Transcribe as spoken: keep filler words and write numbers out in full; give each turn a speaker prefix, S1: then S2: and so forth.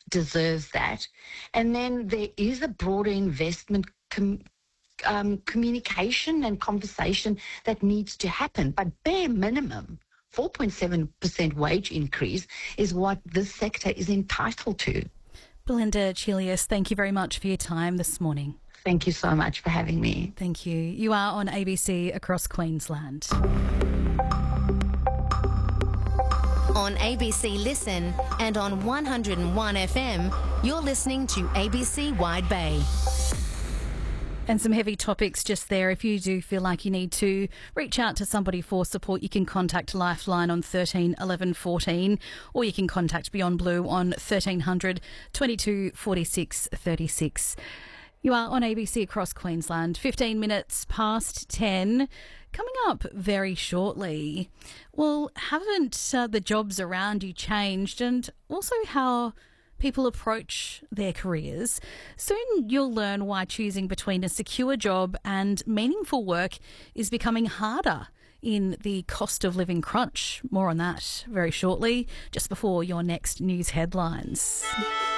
S1: deserves that. And then there is a broader investment com- um, communication and conversation that needs to happen. But bare minimum, four point seven percent wage increase is what this sector is entitled to.
S2: Belinda Chelius, thank you very much for your time this morning.
S1: Thank you so much for having me.
S2: Thank you. You are on A B C across Queensland.
S3: On A B C Listen and on one oh one F M, you're listening to A B C Wide Bay.
S2: And some heavy topics just there. If you do feel like you need to reach out to somebody for support, you can contact Lifeline on thirteen eleven fourteen, or you can contact Beyond Blue on thirteen hundred twenty-two forty-six thirty-six. You are on A B C across Queensland, fifteen minutes past ten. Coming up very shortly, well, haven't uh, the jobs around you changed, and also how people approach their careers? Soon you'll learn why choosing between a secure job and meaningful work is becoming harder in the cost of living crunch. More on that very shortly, just before your next news headlines.